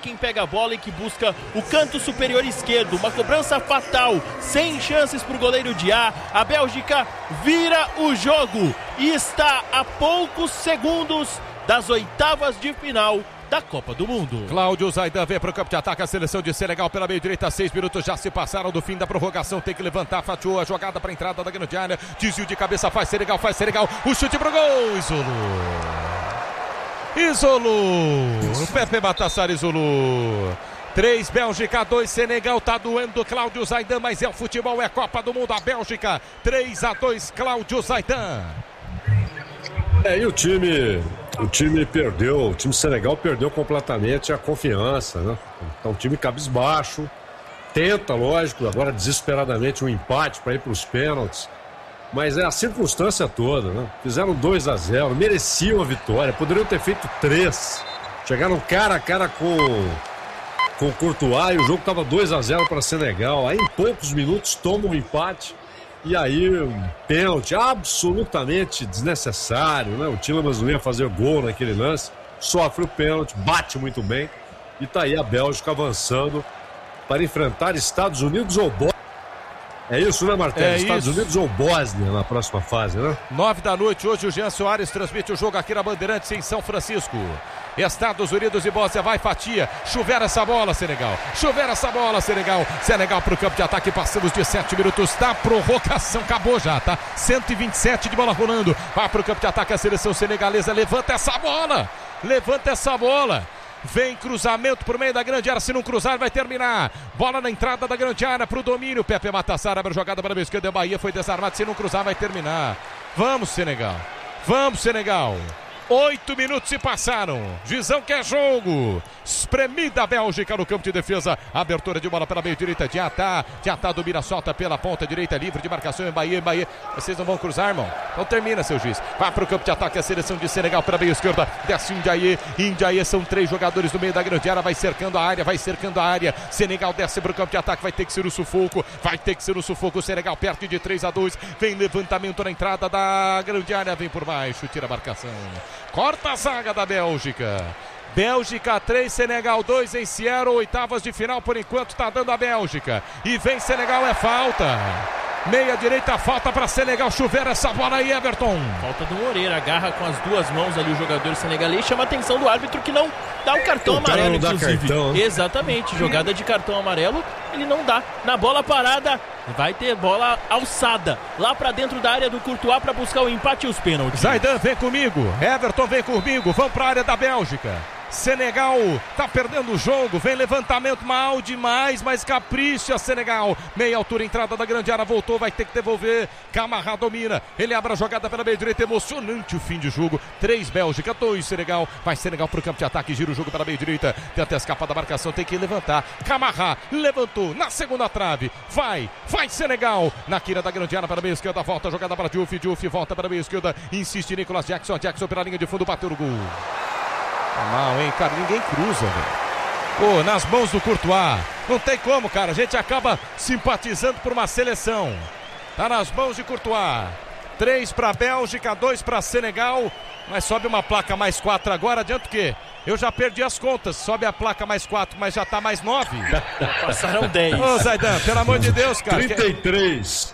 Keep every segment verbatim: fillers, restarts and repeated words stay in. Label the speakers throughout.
Speaker 1: quem pega a bola e que busca o canto superior esquerdo. Uma cobrança fatal, sem chances para o goleiro Diá. A Bélgica vira o jogo e está a poucos segundos das oitavas de final da Copa do Mundo.
Speaker 2: Cláudio Zaidan vem para o campo de ataque, a seleção de Senegal pela meia direita, seis minutos já se passaram do fim da prorrogação, tem que levantar, fatiou a jogada para a entrada da grande área, desvio de cabeça, faz Senegal, faz Senegal, o chute pro gol, isolou, isolou, o Pepe Matassar isolou. três Bélgica, dois Senegal, tá doendo Cláudio Zaidan, mas é o futebol, é Copa do Mundo, a Bélgica, três a dois Cláudio Zaidan.
Speaker 3: É, e o time, o time perdeu, o time Senegal perdeu completamente a confiança, né? Então o time cabisbaixo, tenta, lógico, agora desesperadamente um empate para ir para os pênaltis, mas é a circunstância toda, né? Fizeram dois a zero, mereciam a vitória, poderiam ter feito três, chegaram cara a cara com, com o Courtois e o jogo estava dois a zero para Senegal, aí em poucos minutos toma um empate. E aí, um pênalti absolutamente desnecessário, né? O Tielemans não ia fazer gol naquele lance, sofre o pênalti, bate muito bem. E tá aí a Bélgica avançando para enfrentar Estados Unidos ou Bósnia. É isso, né, Martelo?
Speaker 2: É
Speaker 3: Estados
Speaker 2: isso.
Speaker 3: Unidos ou Bósnia na próxima fase, né?
Speaker 2: Nove da noite, hoje o Jean Soares transmite o jogo aqui na Bandeirantes em São Francisco. Estados Unidos e Bósnia, vai fatia, chover essa bola, Senegal, chover essa bola, Senegal, Senegal pro campo de ataque, passamos de sete minutos da prorrogação, acabou já, tá? cento e vinte e sete de bola rolando, vai pro campo de ataque a seleção senegalesa, levanta essa bola, levanta essa bola. Vem cruzamento por meio da grande área, se não cruzar vai terminar, bola na entrada da grande área pro domínio, Pepe Matassar abre a jogada para a esquerda, Bahia foi desarmado, se não cruzar vai terminar. Vamos Senegal, vamos Senegal. Oito minutos se passaram, Gizão quer jogo, espremida a Bélgica no campo de defesa, abertura de bola pela meio direita, Diatá, Diatá domina, solta pela ponta direita, livre de marcação em Bahia, em Bahia, vocês não vão cruzar, irmão? Então termina, seu juiz, vai para o campo de ataque a seleção de Senegal pela meio esquerda, desce Ndiaye, Ndiaye são três jogadores no meio da grande área, vai cercando a área, vai cercando a área, Senegal desce para o campo de ataque, vai ter que ser o sufoco, vai ter que ser o sufoco, Senegal perto de três a dois, vem levantamento na entrada da grande área, vem por baixo, tira a marcação. Corta a zaga da Bélgica. Bélgica três, Senegal dois em Seattle, oitavas de final por enquanto está dando a Bélgica. E vem Senegal, é falta. Meia direita, falta para Senegal, chover essa bola aí, Everton.
Speaker 1: Falta do Moreira, agarra com as duas mãos ali o jogador senegalês, chama a atenção do árbitro que não dá o cartão
Speaker 3: o
Speaker 1: amarelo,
Speaker 3: não dá
Speaker 1: inclusive.
Speaker 3: Cartão, né?
Speaker 1: Exatamente, jogada de cartão amarelo, ele não dá. Na bola parada, vai ter bola alçada lá para dentro da área do Courtois para buscar o empate e os pênaltis.
Speaker 2: Zaidan vem comigo, Everton vem comigo, vamos para a área da Bélgica. Senegal tá perdendo o jogo, vem levantamento mal demais, mas capricha Senegal, meia altura, entrada da grande área, voltou, vai ter que devolver, Camará domina, ele abre a jogada pela meia direita, emocionante o fim de jogo, três Bélgica, dois Senegal, vai Senegal pro campo de ataque, gira o jogo pela meia direita, tenta escapar da marcação, tem que levantar, Camará levantou, na segunda trave, vai, vai Senegal, na quina da grande área, para a meia esquerda, volta a jogada para Diouf, Diouf volta para a meia esquerda, insiste Nicolas Jackson, Jackson pela linha de fundo, bateu no gol. Tá mal, hein, cara, ninguém cruza, velho. Pô, nas mãos do Courtois, não tem como, cara, a gente acaba simpatizando por uma seleção. Tá nas mãos de Courtois. Três pra Bélgica, dois pra Senegal, mas sobe uma placa mais quatro agora, adianta o quê? Eu já perdi as contas, sobe a placa mais quatro, mas já tá mais nove.
Speaker 1: Passaram dez.
Speaker 2: Ô, Zaidan, pelo amor de Deus, cara.
Speaker 3: trinta e três.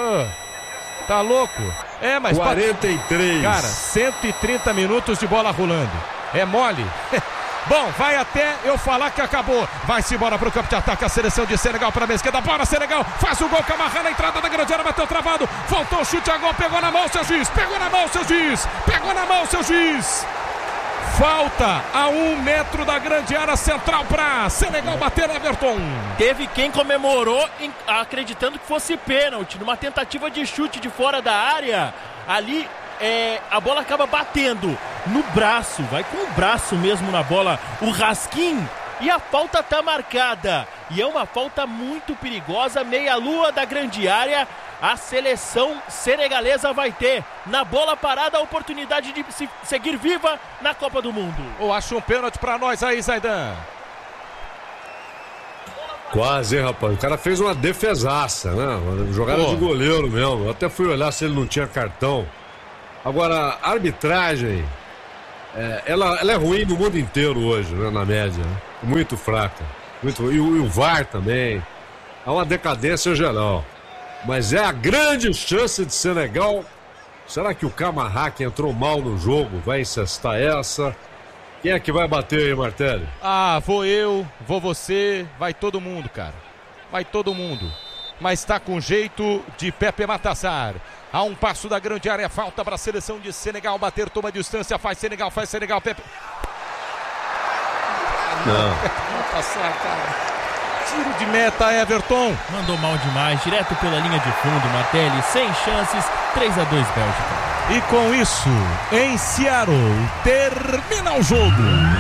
Speaker 2: Ô, tá louco? É, mas...
Speaker 3: quarenta e três.
Speaker 2: Cara, cento e trinta minutos de bola rolando. É mole? Bom, vai até eu falar que acabou. Vai-se embora pro campo de ataque a seleção de Senegal para a esquerda. Bora, Senegal, faz o gol, Camará na entrada da grande área, bateu travado. Voltou o chute a gol, pegou na mão, seu juiz. Pegou na mão, seu juiz. Pegou na mão, seu juiz. Falta a um metro da grande área central para Senegal bater, Everton.
Speaker 1: Teve quem comemorou em, acreditando que fosse pênalti, numa tentativa de chute de fora da área. Ali é, a bola acaba batendo no braço, vai com o braço mesmo na bola, o Raskin, e a falta tá marcada. E é uma falta muito perigosa, meia-lua da grande área. A seleção senegalesa vai ter, na bola parada, a oportunidade de se seguir viva na Copa do Mundo.
Speaker 2: Ou acha um pênalti pra nós aí, Zaidan?
Speaker 3: Quase, hein, rapaz. O cara fez uma defesaça, né? Uma jogada Pô. de goleiro mesmo. Eu até fui olhar se ele não tinha cartão. Agora, a arbitragem é, ela, ela é ruim no mundo inteiro hoje, né, na média. Né? Muito fraca. Muito, e, o, e o V A R também. Há uma decadência geral. Mas é a grande chance de Senegal. Será que o Camará, que entrou mal no jogo, vai encestar essa? Quem é que vai bater aí, Martelli?
Speaker 2: Ah, vou eu, vou você, vai todo mundo, cara. Vai todo mundo. Mas tá com jeito de Pepe Matassar. A um passo da grande área, falta para a seleção de Senegal bater, toma distância, faz Senegal, faz Senegal, Pepe.
Speaker 3: Não.
Speaker 2: Matassar, cara. Tiro de meta, Everton.
Speaker 1: Mandou mal demais, direto pela linha de fundo, Martelli, sem chances, três a dois Bélgica.
Speaker 2: E com isso, em Seattle, termina o jogo.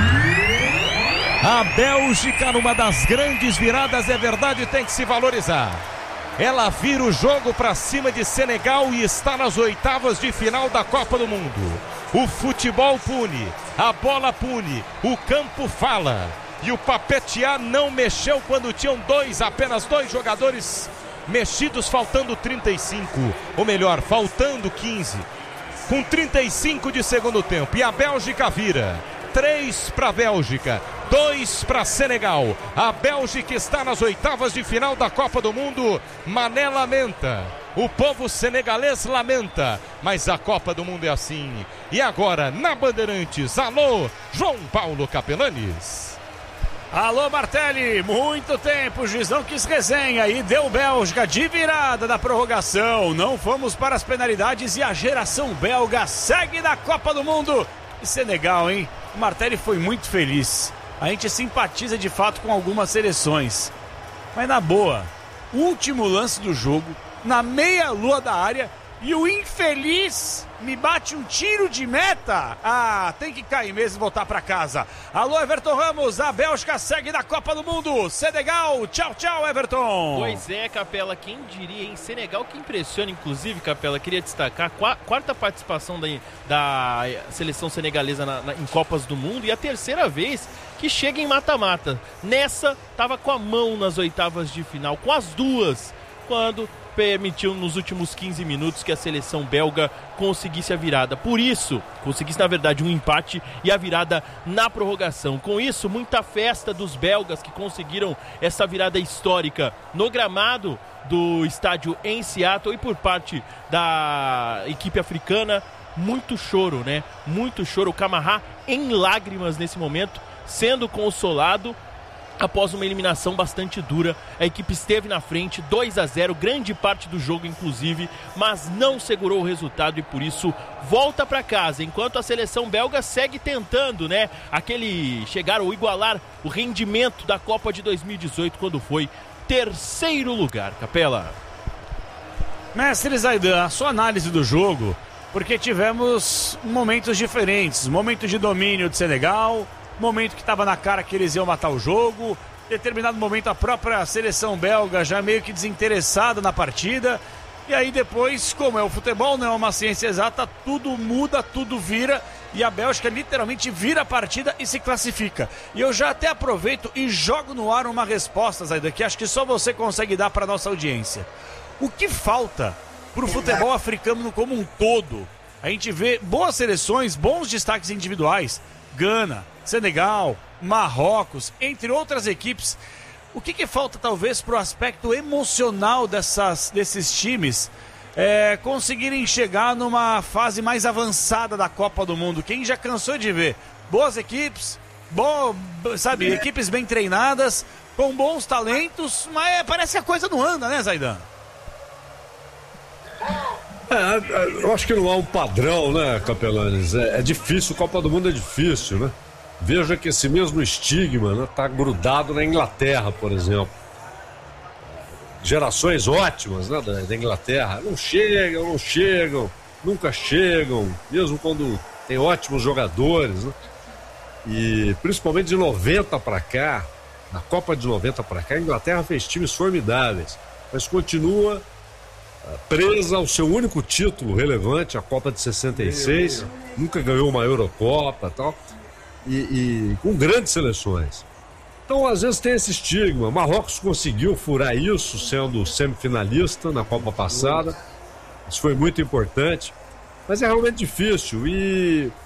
Speaker 2: A Bélgica, numa das grandes viradas, é verdade, tem que se valorizar. Ela vira o jogo para cima de Senegal e está nas oitavas de final da Copa do Mundo. O futebol pune, a bola pune, o campo fala. E o Papetear não mexeu quando tinham dois, apenas dois jogadores mexidos, faltando trinta e cinco. Ou melhor, faltando quinze. Com trinta e cinco de segundo tempo. E a Bélgica vira. três para a Bélgica, dois para Senegal. A Bélgica está nas oitavas de final da Copa do Mundo. Mané lamenta. O povo senegalês lamenta. Mas a Copa do Mundo é assim. E agora, na Bandeirantes, alô, João Paulo Capelanes.
Speaker 4: Alô, Martelli, muito tempo, o juiz não quis resenha e deu Bélgica de virada da prorrogação. Não fomos para as penalidades e a geração belga segue na Copa do Mundo. E Senegal, hein? O Martelli foi muito feliz. A gente simpatiza de fato com algumas seleções. Mas na boa, último lance do jogo, na meia-lua da área, e o infeliz me bate um tiro de meta. Ah, tem que cair mesmo e voltar para casa. Alô, Everton Ramos, a Bélgica segue na Copa do Mundo. Senegal, tchau, tchau, Everton.
Speaker 1: Pois é, Capela, quem diria, hein? Senegal que impressiona, inclusive, Capela, queria destacar a quarta participação da, da seleção senegalesa na, na, em Copas do Mundo e a terceira vez que chega em mata-mata. Nessa, tava com a mão nas oitavas de final, com as duas, quando permitiu nos últimos quinze minutos que a seleção belga conseguisse a virada. Por isso, conseguisse na verdade um empate e a virada na prorrogação. Com isso, muita festa dos belgas que conseguiram essa virada histórica no gramado do estádio em Seattle e por parte da equipe africana, muito choro, né? Muito choro. O Camará em lágrimas nesse momento, sendo consolado. Após uma eliminação bastante dura, a equipe esteve na frente, dois a zero, grande parte do jogo inclusive, mas não segurou o resultado e por isso volta para casa, enquanto a seleção belga segue tentando, né, aquele chegar ou igualar o rendimento da Copa de dois mil e dezoito, quando foi terceiro lugar. Capela.
Speaker 4: Mestre Zaidan, a sua análise do jogo, porque tivemos momentos diferentes, momento de domínio de Senegal, momento que estava na cara que eles iam matar o jogo, determinado momento a própria seleção belga já meio que desinteressada na partida, e aí depois, como é o futebol, não é uma ciência exata, tudo muda, tudo vira, e a Bélgica literalmente vira a partida e se classifica. E eu já até aproveito e jogo no ar uma resposta, Zaidan, que acho que só você consegue dar para nossa audiência. O que falta para o futebol africano como um todo? A gente vê boas seleções, bons destaques individuais, Gana, Senegal, Marrocos, entre outras equipes. O que, que falta talvez para o aspecto emocional dessas, desses times é, conseguirem chegar numa fase mais avançada da Copa do Mundo? Quem já cansou de ver boas equipes, bo, sabe, equipes bem treinadas, com bons talentos, mas parece que a coisa não anda, né, Zaidan?
Speaker 3: É, eu acho que não há um padrão, né, Capelanes? É, é difícil, Copa do Mundo é difícil, né? Veja que esse mesmo estigma, né, tá grudado na Inglaterra, por exemplo. Gerações ótimas, né, da, da Inglaterra. Não chegam, não chegam, nunca chegam, mesmo quando tem ótimos jogadores, né? E principalmente de noventa para cá, na Copa de noventa para cá, a Inglaterra fez times formidáveis, mas continua presa ao seu único título relevante, a Copa de sessenta e seis, nunca ganhou uma Eurocopa e tal. E, e com grandes seleções. Então, às vezes tem esse estigma. Marrocos conseguiu furar isso, sendo semifinalista na Copa passada. Isso foi muito importante. Mas é realmente difícil. E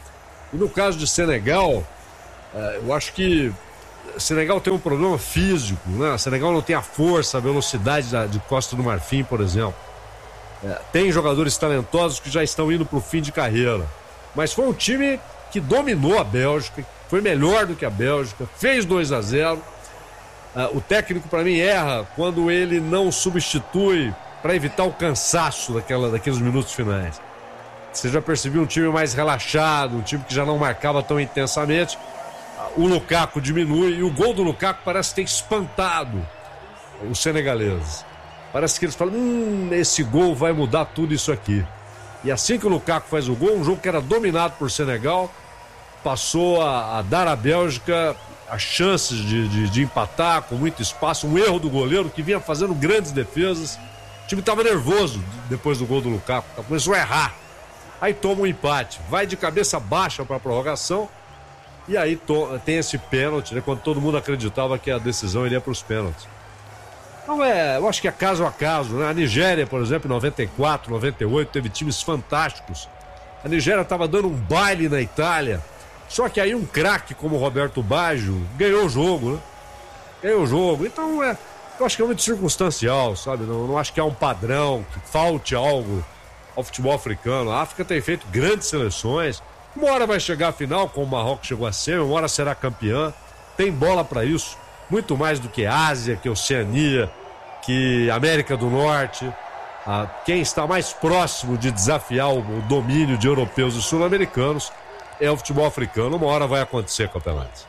Speaker 3: E no caso de Senegal, eu acho que Senegal tem um problema físico, né? Senegal não tem a força, a velocidade de Costa do Marfim, por exemplo. É, tem jogadores talentosos que já estão indo para o fim de carreira. Mas foi um time que dominou a Bélgica, foi melhor do que a Bélgica, fez dois a zero. É, o técnico, para mim, erra quando ele não substitui para evitar o cansaço daquela, daqueles minutos finais. Você já percebeu um time mais relaxado, um time que já não marcava tão intensamente. O Lukaku diminui e o gol do Lukaku parece ter espantado os senegaleses. Parece que eles falam, hum, esse gol vai mudar tudo isso aqui. E assim que o Lukaku faz o gol, um jogo que era dominado por Senegal, passou a, a dar à Bélgica as chances de, de, de empatar com muito espaço, um erro do goleiro que vinha fazendo grandes defesas. O time estava nervoso depois do gol do Lukaku, começou a errar. Aí toma um empate, vai de cabeça baixa para a prorrogação e aí to- tem esse pênalti, né, quando todo mundo acreditava que a decisão iria para os pênaltis. Então é, eu acho que é caso a caso, né? A Nigéria, por exemplo, em noventa e quatro, noventa e oito, teve times fantásticos. A Nigéria estava dando um baile na Itália, só que aí um craque como o Roberto Baggio ganhou o jogo, né? Ganhou o jogo, então é, eu acho que é muito circunstancial, sabe? Não, não acho que há um padrão, que falte algo ao futebol africano. A África tem feito grandes seleções. Uma hora vai chegar à final, como o Marrocos chegou a ser, uma hora será campeã. Tem bola para isso. Muito mais do que Ásia, que Oceania, que América do Norte. Ah, quem está mais próximo de desafiar o domínio de europeus e sul-americanos é o futebol africano. Uma hora vai acontecer, campeonato.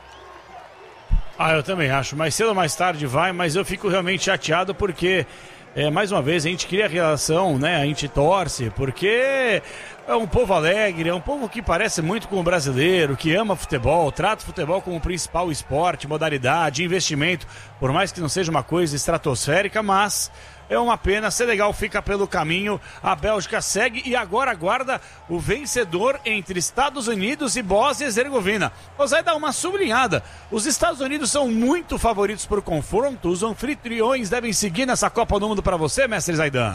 Speaker 4: Ah, eu também acho. Mais cedo ou mais tarde vai, mas eu fico realmente chateado porque... É, mais uma vez, a gente cria relação, né? A gente torce, porque é um povo alegre, é um povo que parece muito com o brasileiro, que ama futebol, trata o futebol como o principal esporte, modalidade, investimento, por mais que não seja uma coisa estratosférica, mas é uma pena. Senegal fica pelo caminho, a Bélgica segue e agora aguarda o vencedor entre Estados Unidos e Bósnia e Herzegovina. Você vai dar uma sublinhada. Os Estados Unidos são muito favoritos por confronto. Os anfitriões devem seguir nessa Copa do Mundo para você, mestre Zaidan?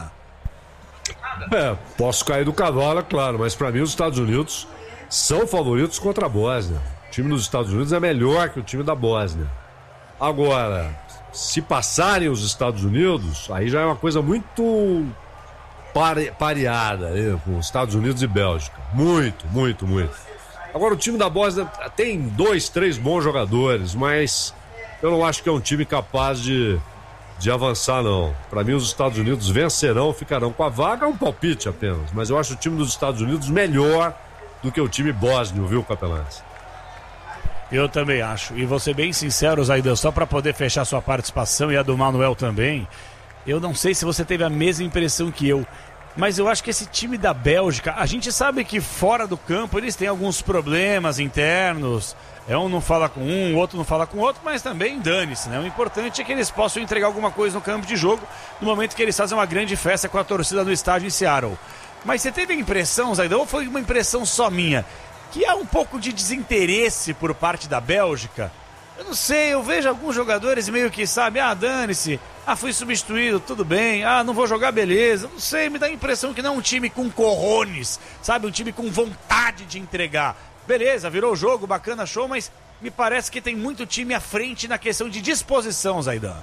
Speaker 3: É, posso cair do cavalo, é claro, mas para mim os Estados Unidos são favoritos contra a Bósnia. O time dos Estados Unidos é melhor que o time da Bósnia. Agora, se passarem os Estados Unidos, aí já é uma coisa muito pare, pareada, né, com os Estados Unidos e Bélgica. Muito, muito, muito. Agora o time da Bósnia tem dois, três bons jogadores, mas eu não acho que é um time capaz de, de avançar, não. Para mim os Estados Unidos vencerão, ficarão com a vaga, é um palpite apenas. Mas eu acho o time dos Estados Unidos melhor do que o time bósnio, viu, campeonato?
Speaker 4: Eu também acho. E vou ser bem sincero, Zaidan, só para poder fechar sua participação e a do Manuel também, eu não sei se você teve a mesma impressão que eu, mas eu acho que esse time da Bélgica, a gente sabe que fora do campo eles têm alguns problemas internos, é um não fala com um, o outro não fala com o outro, mas também dane-se, né? O importante é que eles possam entregar alguma coisa no campo de jogo no momento que eles fazem uma grande festa com a torcida no estádio em Seattle. Mas você teve a impressão, Zaidan, ou foi uma impressão só minha, que há um pouco de desinteresse por parte da Bélgica? Eu não sei, eu vejo alguns jogadores meio que, sabe, ah, dane-se, ah, fui substituído, tudo bem, ah, não vou jogar, beleza. Não sei, me dá a impressão que não é um time com cojones, sabe, um time com vontade de entregar. Beleza, virou o jogo, bacana, show, mas me parece que tem muito time à frente na questão de disposição, Zaidan.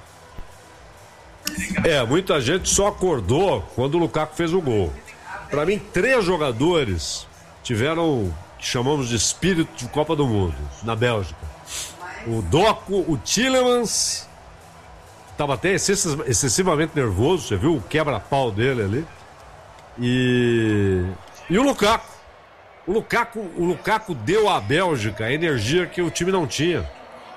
Speaker 3: É, muita gente só acordou quando o Lukaku fez o gol. Para mim, três jogadores tiveram... que chamamos de espírito de Copa do Mundo, na Bélgica. O Doku, o Tielemans, estava até excessivamente nervoso, você viu o quebra-pau dele ali. E, e o Lukaku. O Lukaku. O Lukaku deu à Bélgica a energia que o time não tinha.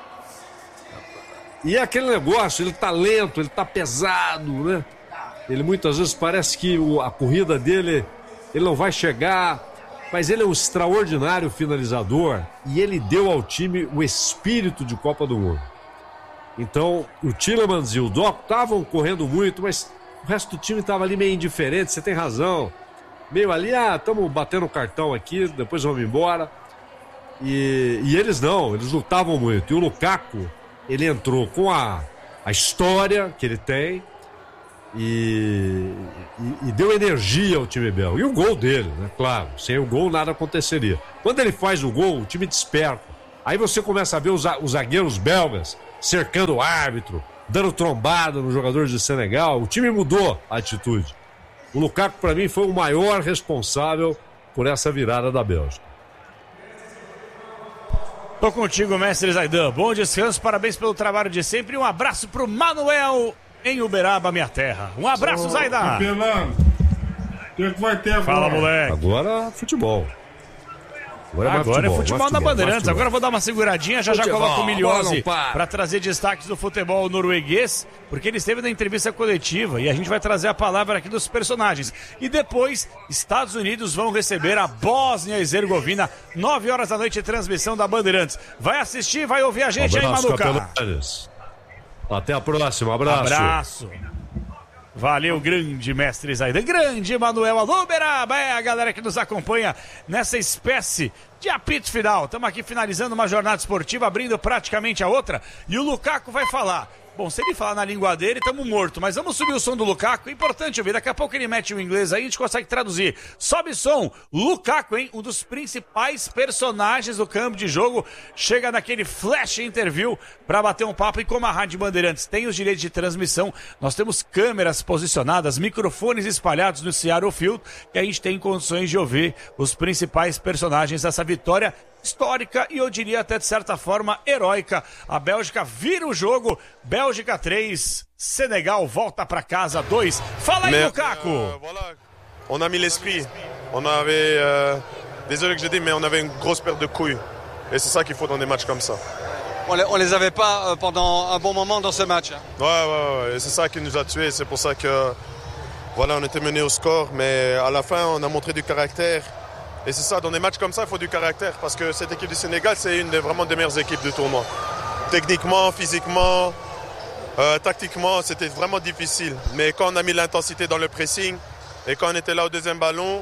Speaker 3: E é aquele negócio, ele tá lento, ele tá pesado, né? Ele muitas vezes parece que o, a corrida dele, ele não vai chegar... Mas ele é um extraordinário finalizador e ele deu ao time o espírito de Copa do Mundo. Então, o Tielemans e o Doku estavam correndo muito, mas o resto do time estava ali meio indiferente, você tem razão. Meio ali, ah, estamos batendo cartão aqui, depois vamos embora. E, e eles não, eles lutavam muito. E o Lukaku, ele entrou com a, a história que ele tem e, e, e deu energia ao time belga. E o gol dele, né? Claro, sem o gol nada aconteceria. Quando ele faz o gol, o time desperta. Aí você começa a ver os, os zagueiros belgas cercando o árbitro, dando trombada nos jogadores de Senegal. O time mudou a atitude. O Lukaku, para mim, foi o maior responsável por essa virada da Bélgica.
Speaker 4: Tô contigo, mestre Zaidan. Bom descanso, parabéns pelo trabalho de sempre. Um abraço pro Manuel em Uberaba, minha terra. Um abraço, Zaidan.
Speaker 5: Capelão, o que, que vai ter agora?
Speaker 4: Fala, moleque.
Speaker 3: Agora, futebol. Agora,
Speaker 4: Agora é futebol,
Speaker 3: futebol,
Speaker 4: futebol na Bandeirantes. Agora eu vou dar uma seguradinha, já
Speaker 3: futebol,
Speaker 4: já coloco o Miliose
Speaker 3: para.
Speaker 4: para trazer destaques do futebol norueguês, porque ele esteve na entrevista coletiva e a gente vai trazer a palavra aqui dos personagens. E depois, Estados Unidos vão receber a Bósnia e Herzegovina, nove horas da noite, transmissão da Bandeirantes. Vai assistir, vai ouvir a gente
Speaker 3: abraço,
Speaker 4: aí, Manuca.
Speaker 3: Até a próxima, abraço.
Speaker 4: Abraço. Valeu, grande mestre Zaidan, grande Manuel Aluberaba, é a galera que nos acompanha nessa espécie de apito final. Estamos aqui finalizando uma jornada esportiva, abrindo praticamente a outra, e o Lukaku vai falar. Bom, se ele falar na língua dele, estamos mortos, mas vamos subir o som do Lukaku, importante ouvir, daqui a pouco ele mete o inglês aí, a gente consegue traduzir. Sobe som, Lukaku, hein, um dos principais personagens do campo de jogo, chega naquele flash interview para bater um papo, e como a Rádio Bandeirantes tem os direitos de transmissão, nós temos câmeras posicionadas, microfones espalhados no Seattle Field, que a gente tem condições de ouvir os principais personagens dessa vitória histórica e eu diria até de certa forma heróica. A Bélgica vira o jogo, Bélgica três, Senegal volta para casa dois. Fala aí, mais, Lukaku. Euh, voilà.
Speaker 6: On a mis l'esprit. On avait, euh, désolé que je dis, mais on avait une grosse perte de couilles. Et c'est ça qu'il faut dans des matchs comme ça.
Speaker 7: On les, on les avait pas euh, pendant un bon moment dans ce match. Hein.
Speaker 6: Ouais, ouais, ouais. Et c'est ça qui nous a tués. C'est pour ça que, voilà, on était mené au score, mais à la fin, on a montré du caractère. Et c'est ça, dans des matchs comme ça, il faut du caractère. Parce que cette équipe du Sénégal, c'est une des vraiment des meilleures équipes du tournoi. Techniquement, physiquement, euh, tactiquement, c'était vraiment difficile. Mais quand on a mis l'intensité dans le pressing, et quand on était là au deuxième ballon,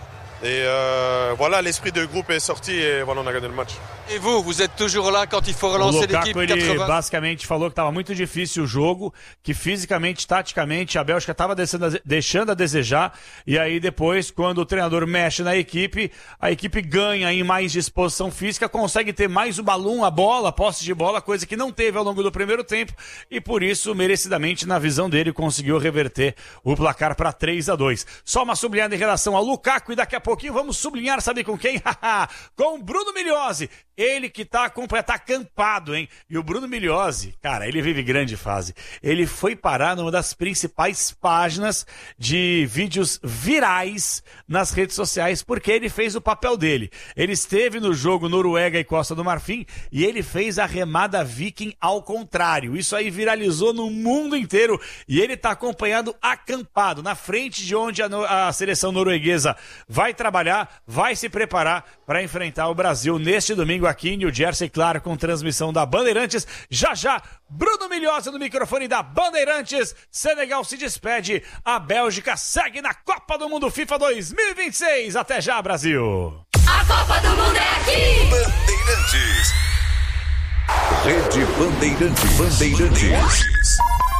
Speaker 6: et euh, voilà, l'esprit de groupe est sorti et voilà, on a gagné le match.
Speaker 7: E vous, vous êtes toujours là quand il faut relancer l'équipe
Speaker 4: ele quatre-vingts. Basicamente falou que estava muito difícil o jogo, que fisicamente, taticamente, a Bélgica estava deixando a desejar, e aí depois, quando o treinador mexe na equipe, a equipe ganha em mais disposição física, consegue ter mais o balão, a bola, a posse de bola, coisa que não teve ao longo do primeiro tempo, e por isso, merecidamente, na visão dele, conseguiu reverter o placar para três a dois. Só uma sublinhada em relação ao Lukaku, e daqui a pouquinho vamos sublinhar, sabe com quem? Com o Bruno Miliose. Ele que tá, tá acampado, hein? E o Bruno Miliose, cara, ele vive grande fase. Ele foi parar numa das principais páginas de vídeos virais nas redes sociais, porque ele fez o papel dele. Ele esteve no jogo Noruega e Costa do Marfim e ele fez a remada viking ao contrário. Isso aí viralizou no mundo inteiro e ele tá acompanhando acampado, na frente de onde a, a seleção norueguesa vai trabalhar, vai se preparar para enfrentar o Brasil neste domingo aqui em New Jersey, claro, com transmissão da Bandeirantes. Já já, Bruno Milhosa no microfone da Bandeirantes. Senegal se despede, a Bélgica segue na Copa do Mundo FIFA dois mil e vinte e seis. Até já, Brasil!
Speaker 8: A Copa do Mundo é aqui!
Speaker 9: Bandeirantes. Rede Bandeirantes. Bandeirantes.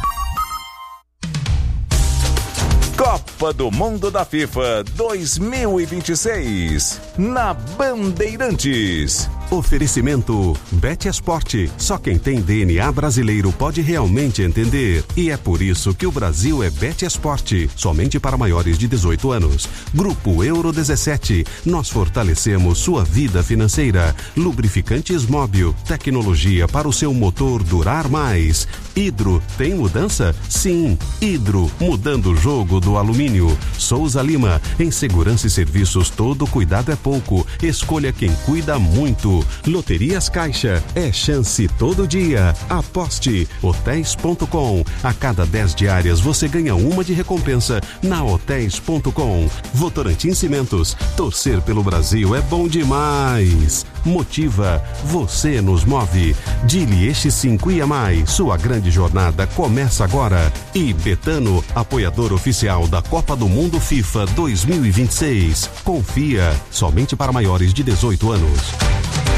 Speaker 9: Copa do Mundo da FIFA dois mil e vinte e seis, na Bandeirantes.
Speaker 10: Oferecimento BetEsport. Só quem tem D N A brasileiro pode realmente entender. E é por isso que o Brasil é BetEsport. Somente para maiores de dezoito anos. Grupo Euro dezessete. Nós fortalecemos sua vida financeira. Lubrificantes Móbil. Tecnologia para o seu motor durar mais. Hidro. Tem mudança? Sim. Hidro. Mudando o jogo do alumínio. Souza Lima. Em segurança e serviços, todo cuidado é pouco. Escolha quem cuida muito. Loterias Caixa, é chance todo dia. Aposte. Hotéis ponto com. A cada dez diárias você ganha uma de recompensa na Hotéis ponto com. Votorantim Cimentos. Torcer pelo Brasil é bom demais. Motiva. Você nos move. Dili Eixo cinco I A Mais. Sua grande jornada começa agora. E Betano, apoiador oficial da Copa do Mundo FIFA dois mil e vinte e seis. Confia. Somente para maiores de dezoito anos.